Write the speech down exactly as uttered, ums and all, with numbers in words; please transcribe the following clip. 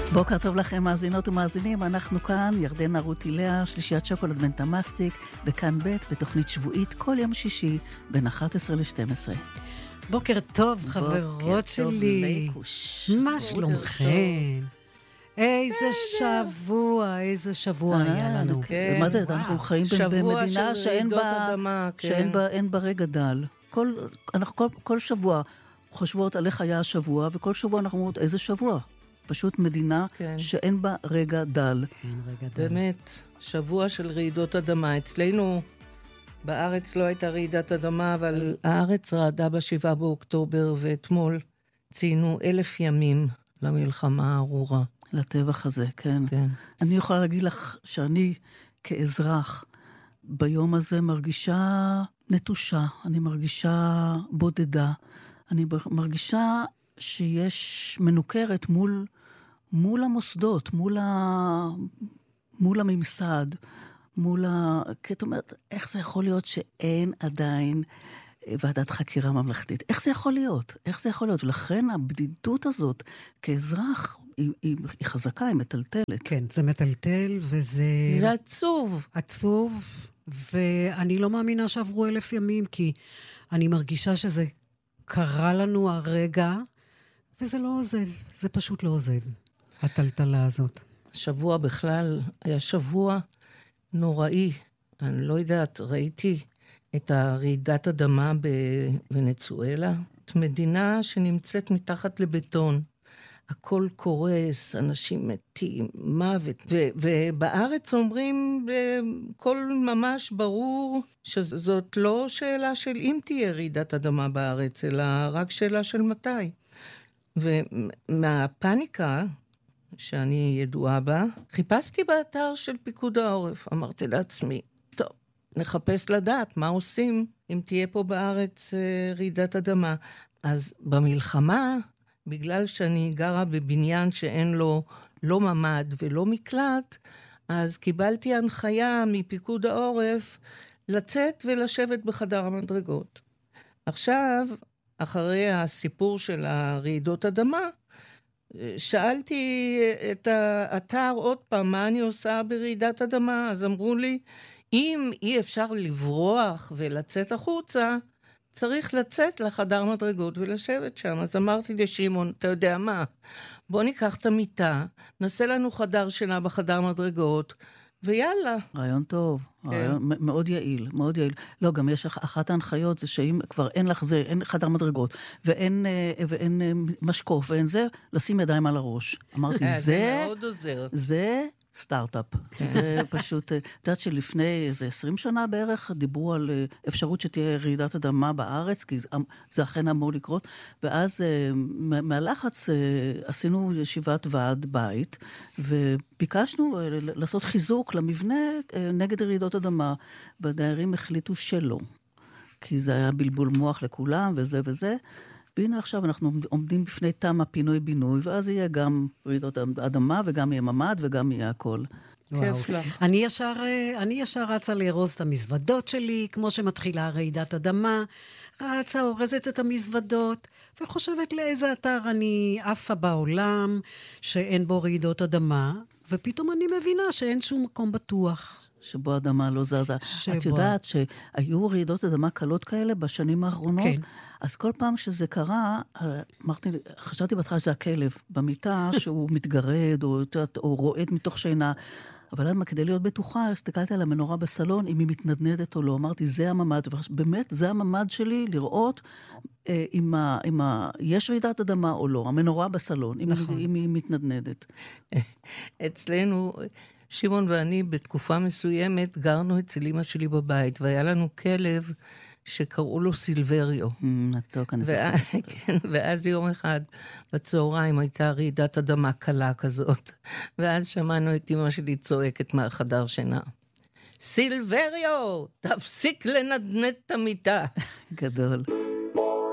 בוקר טוב לכם מאזינות ומאזינים, אנחנו כאן, ירדנה רותי לאה, שלישיית שוקולד בנטה מסטיק, בכאן ב' בתוכנית שבועית כל יום שישי בין אחת עשרה ל-שתים עשרה. בוקר טוב חברות שלי, מה שלומכן? איזה שבוע, איזה שבוע היה לנו. מה זה, אנחנו חיים במדינה שאין בה רגע דל. כל שבוע חושבות על איך היה השבוע, וכל שבוע אנחנו אומרות איזה שבוע. פשוט מדינה כן. שאין בה רגע דל. רגע דל. באמת, שבוע של רעידות אדמה. אצלנו בארץ לא הייתה רעידת אדמה, אבל הארץ רעדה בשבעה באוקטובר, ואתמול ציינו אלף ימים למלחמה הארורה. לטבח הזה, כן. כן. אני יכולה להגיד לך שאני כאזרח ביום הזה מרגישה נטושה, אני מרגישה בודדה, אני מרגישה שיש מנוכרת מול, מול המוסדות, מול, ה, מול הממסד, מול ה... כי את אומרת, איך זה יכול להיות שאין עדיין ועדת חקירה ממלכתית? איך זה יכול להיות? איך זה יכול להיות? ולכן הבדידות הזאת כאזרח היא, היא, היא חזקה, היא מטלטלת. כן, זה מטלטל וזה... זה עצוב. עצוב, ואני לא מאמינה שעברו אלף ימים, כי אני מרגישה שזה קרה לנו הרגע, וזה לא עוזב, זה פשוט לא עוזב, הטלטלה הזאת. שבוע בכלל היה שבוע נוראי. אני לא יודעת, ראיתי את הרעידת אדמה בוונצואלה, את מדינה שנמצאת מתחת לבטון. הכל קורס, אנשים מתים, מוות. ו- ובארץ אומרים בכל ממש ברור שזאת לא שאלה של אם תהיה רעידת אדמה בארץ, אלא רק שאלה של מתי. ומהפניקה שאני ידועה בה, חיפשתי באתר של פיקוד העורף. אמרתי לעצמי, טוב, נחפש לדעת מה עושים אם תהיה פה בארץ רעידת אדמה. אז במלחמה, בגלל שאני גרה בבניין שאין לו לא ממד ולא מקלט, אז קיבלתי הנחיה מפיקוד העורף לצאת ולשבת בחדר המדרגות. עכשיו, אחרי הסיפור של הרעידות אדמה, שאלתי את האתר עוד פעם, מה אני עושה ברעידת אדמה? אז אמרו לי, אם אי אפשר לברוח ולצאת החוצה, צריך לצאת לחדר מדרגות ולשבת שם. אז אמרתי לשמעון, אתה יודע מה? בוא ניקח את המיטה, נעשה לנו חדר שינה בחדר מדרגות, ויאללה. רעיון טוב, כן. רעיון מאוד יעיל, מאוד יעיל. לא, גם יש אחת ההנחיות, זה שאם כבר אין לך זה, אין חדר מדרגות, ואין, ואין משקוף, ואין זה, לשים ידיים על הראש. אמרתי, זה, זה מאוד עוזר. זה סטארט-אפ. זה פשוט, את יודעת שלפני איזה עשרים שנה בערך, דיברו על אפשרות שתהיה רעידת אדמה בארץ, כי זה אכן אמור לקרות, ואז מהלחץ עשינו ישיבת ועד בית, וביקשנו לעשות חיזוק למבנה נגד רעידות אדמה, והדיירים החליטו שלא, כי זה היה בלבול מוח לכולם, וזה וזה, והנה עכשיו אנחנו עומדים בפני תם הפינוי בינוי, ואז יהיה גם רעידות אדמה, וגם יהיה ממד, וגם יהיה הכל. כיף לך. אני ישר, אני ישר רצה לארוז את המזוודות שלי, כמו שמתחילה רעידת אדמה, רצה, אורזת את המזוודות, וחושבת לאיזה אתר אני עפה בעולם, שאין בו רעידות אדמה, ופתאום אני מבינה שאין שום מקום בטוח. שבו אדמה לא זזה. שבו. את יודעת שהיו רעידות אדמה קלות כאלה בשנים האחרונות? כן. אז כל פעם שזה קרה, אמרתי, חשבתי בהתחלה שזה הכלב, במיטה שהוא מתגרד, או, או רועד מתוך שינה, אבל למה, כדי להיות בטוחה, הסתכלתי על המנורה בסלון, אם היא מתנדנדת או לא, אמרתי, זה הממד, באמת, זה הממד שלי, לראות אה, אם, ה, אם ה, יש רעידת אדמה או לא, המנורה בסלון, אם, נכון. אם היא מתנדנדת. אצלנו, שמעון ואני בתקופה מסוימת, גרנו אצל אמא שלי בבית, והיה לנו כלב, שקראו לו סילבריו. מתוק, אני ספרת. כן, ואז יום אחד בצהריים הייתה רעידת אדמה קלה כזאת, ואז שמענו את אמא שלי צועקת מהחדר שינה. סילבריו, תפסיק לנדנד את המיטה. גדול.